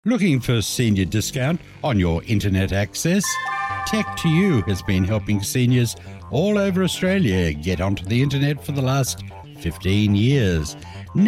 Looking for senior discount on your internet access? Tech2U has been helping seniors all over Australia get onto the internet for the last 15 years.